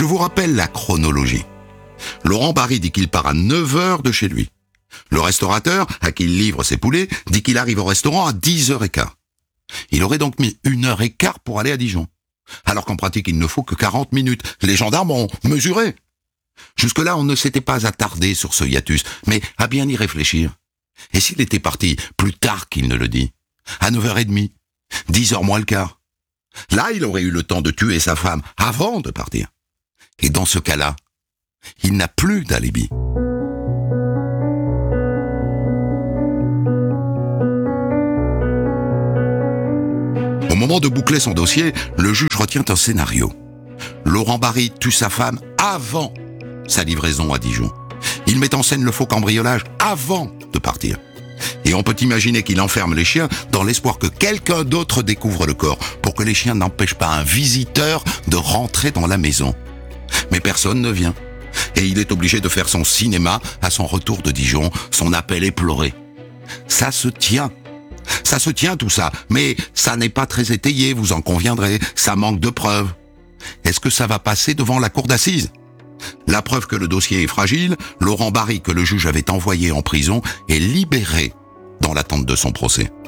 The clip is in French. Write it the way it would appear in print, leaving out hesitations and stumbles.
Je vous rappelle la chronologie. Laurent Barry dit qu'il part à 9h de chez lui. Le restaurateur, à qui il livre ses poulets, dit qu'il arrive au restaurant à 10h15. Il aurait donc mis 1h15 pour aller à Dijon. Alors qu'en pratique, il ne faut que 40 minutes. Les gendarmes ont mesuré. Jusque-là, on ne s'était pas attardé sur ce hiatus, mais à bien y réfléchir. Et s'il était parti plus tard qu'il ne le dit, à 9h30, 10h moins le quart, là, il aurait eu le temps de tuer sa femme avant de partir. Et dans ce cas-là, il n'a plus d'alibi. Au moment de boucler son dossier, le juge retient un scénario. Laurent Barry tue sa femme avant sa livraison à Dijon. Il met en scène le faux cambriolage avant de partir. Et on peut imaginer qu'il enferme les chiens dans l'espoir que quelqu'un d'autre découvre le corps, pour que les chiens n'empêchent pas un visiteur de rentrer dans la maison. Mais personne ne vient. Et il est obligé de faire son cinéma à son retour de Dijon, son appel éploré. Ça se tient. Ça se tient tout ça, mais ça n'est pas très étayé, vous en conviendrez, ça manque de preuves. Est-ce que ça va passer devant la cour d'assises ? La preuve que le dossier est fragile, Laurent Barry, que le juge avait envoyé en prison, est libéré dans l'attente de son procès.